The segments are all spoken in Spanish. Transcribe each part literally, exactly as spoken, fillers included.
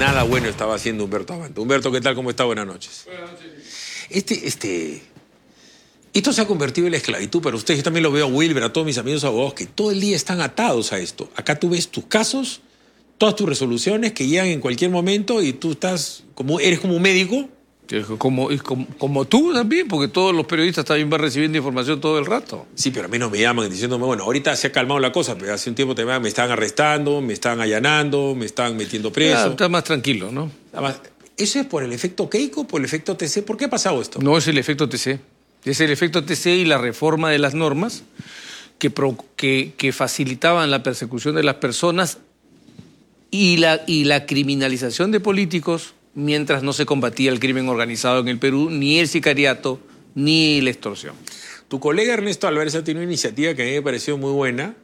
Nada bueno estaba haciendo Humberto Abante. Humberto, ¿qué tal? ¿Cómo está? Buenas noches. Buenas noches. Este, este... Esto se ha convertido en la esclavitud para ustedes. Yo también lo veo a Wilber, a todos mis amigos abogados, que todo el día están atados a esto. Acá tú ves tus casos, todas tus resoluciones que llegan en cualquier momento y tú estás como, eres como un médico. Como, como, como tú también, porque todos los periodistas también van recibiendo información todo el rato. Sí, pero a mí no me llaman diciéndome, bueno, ahorita se ha calmado la cosa, pero hace un tiempo te me están arrestando, me están allanando, me están metiendo preso. Ah, está más tranquilo, ¿no? Además, ¿eso es por el efecto Keiko, por el efecto T C? ¿Por qué ha pasado esto? No es el efecto T C. Es el efecto T C y la reforma de las normas que, pro, que, que facilitaban la persecución de las personas y la, y la criminalización de políticos mientras no se combatía el crimen organizado en el Perú, ni el sicariato, ni la extorsión. Tu colega Ernesto Álvarez ha tenido una iniciativa que a mí me pareció muy buena,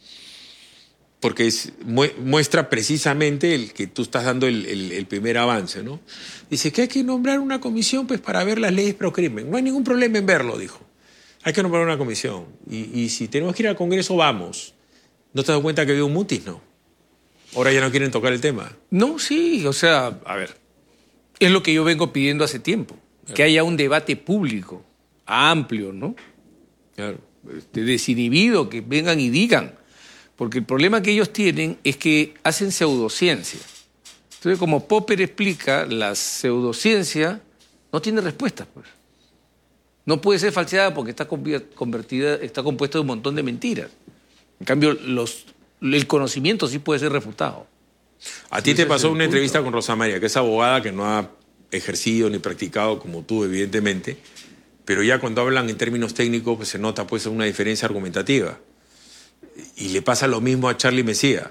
porque es, muestra precisamente el que tú estás dando el, el, el primer avance, ¿no? Dice que hay que nombrar una comisión pues, para ver las leyes pro crimen. No hay ningún problema en verlo, dijo. Hay que nombrar una comisión. Y, y si tenemos que ir al Congreso, vamos. ¿No te das cuenta que había un mutis, no? Ahora ya no quieren tocar el tema. No, sí, o sea, a ver, es lo que yo vengo pidiendo hace tiempo. Claro. Que haya un debate público, amplio, ¿no? Claro. Este, desinhibido, que vengan y digan. Porque el problema que ellos tienen es que hacen pseudociencia. Entonces, como Popper explica, la pseudociencia no tiene respuestas, pues. No puede ser falseada porque está convertida, está compuesta de un montón de mentiras. En cambio, los, el conocimiento sí puede ser refutado. A ti te pasó una entrevista con Rosa María, que es abogada que no ha ejercido ni practicado como tú, evidentemente, pero ya cuando hablan en términos técnicos pues se nota pues una diferencia argumentativa. Y le pasa lo mismo a Charlie Mesía.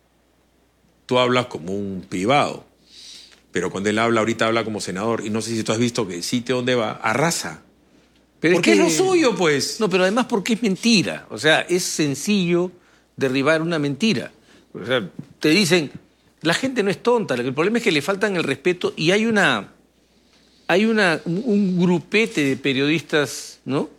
Tú hablas como un privado, pero cuando él habla, ahorita habla como senador, y no sé si tú has visto que sitio donde va, arrasa. Pero ¿Por qué es que... es lo suyo, pues? No, pero además porque es mentira. O sea, es sencillo derribar una mentira. O sea, te dicen, la gente no es tonta, el problema es que le faltan el respeto y hay una... Hay una, un grupete de periodistas, ¿no?,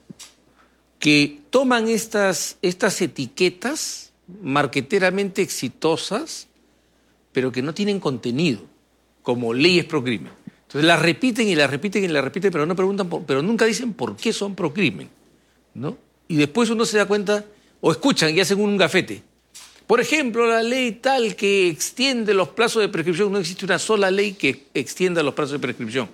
que toman estas, estas etiquetas marqueteramente exitosas, pero que no tienen contenido, como leyes pro crimen. Entonces las repiten y las repiten y las repiten, pero no preguntan por, pero nunca dicen por qué son pro crimen, ¿no? Y después uno se da cuenta, o escuchan y hacen un gafete. Por ejemplo, la ley tal que extiende los plazos de prescripción. No existe una sola ley que extienda los plazos de prescripción.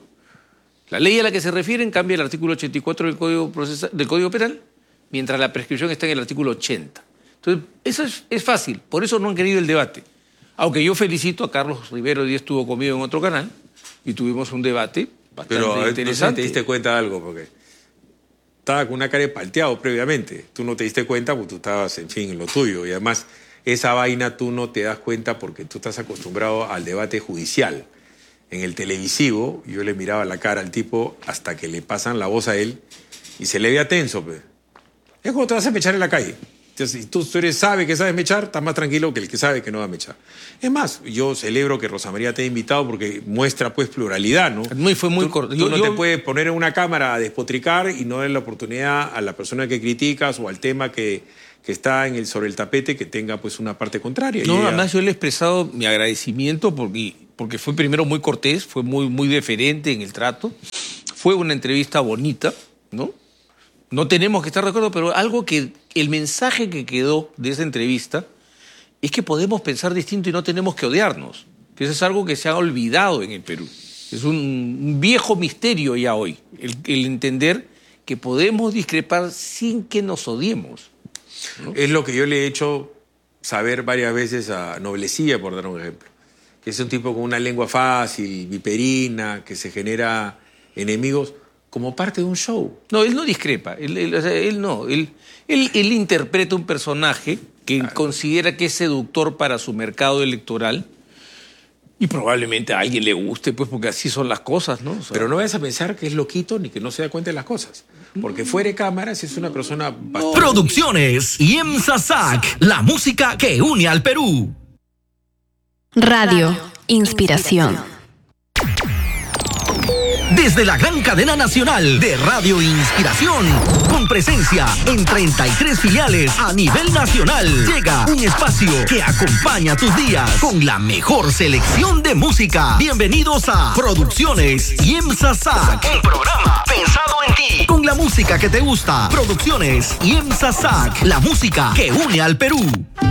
La ley a la que se refieren cambia el artículo ochenta y cuatro del Código, Procesal, del Código Penal, mientras la prescripción está en el artículo ochenta. Entonces, eso es, es fácil, por eso no han querido el debate. Aunque yo felicito a Carlos Rivero, hoy estuvo conmigo en otro canal, y tuvimos un debate bastante Pero, interesante. Pero te diste cuenta de algo, porque estaba con una cara de palteado previamente. Tú no te diste cuenta porque tú estabas, en fin, en lo tuyo. Y además, esa vaina tú no te das cuenta porque tú estás acostumbrado al debate judicial. En el televisivo, yo le miraba la cara al tipo hasta que le pasan la voz a él y se le veía tenso, pues. Es como te vas a mechar en la calle. Entonces, si tú, tú eres, sabe que sabes mechar, estás más tranquilo que el que sabe que no va a mechar. Es más, yo celebro que Rosa María te haya invitado porque muestra pues pluralidad, ¿no? Muy, fue muy tú, corto. Tú yo, no yo... te puedes poner en una cámara a despotricar y no darle la oportunidad a la persona que criticas o al tema que, que está en el, sobre el tapete que tenga pues una parte contraria. No, ella... además yo le he expresado mi agradecimiento porque, porque fue primero muy cortés, fue muy, muy deferente en el trato. Fue una entrevista bonita, ¿no? No tenemos que estar de acuerdo, pero algo que el mensaje que quedó de esa entrevista es que podemos pensar distinto y no tenemos que odiarnos. Que eso es algo que se ha olvidado en el Perú. Es un, un viejo misterio ya hoy, el, el entender que podemos discrepar sin que nos odiemos, ¿no? Es lo que yo le he hecho saber varias veces a Noblecía, por dar un ejemplo. Que es un tipo con una lengua fácil, viperina, que se genera enemigos como parte de un show. No, él no discrepa, él, él, o sea, él no, él, él, él interpreta un personaje que claro. considera que es seductor para su mercado electoral y probablemente a alguien le guste, pues porque así son las cosas, ¿no? O sea, pero no vayas a pensar que es loquito ni que no se da cuenta de las cosas, porque fuera de cámaras es una persona bastante... Producciones IEMSA S A C, la música que une al Perú. Radio Inspiración. Desde la gran cadena nacional de Radio Inspiración, con presencia en treinta y tres filiales a nivel nacional, llega un espacio que acompaña tus días con la mejor selección de música. Bienvenidos a Producciones IEMSA S A C, un programa pensado en ti, con la música que te gusta. Producciones IEMSA S A C, la música que une al Perú.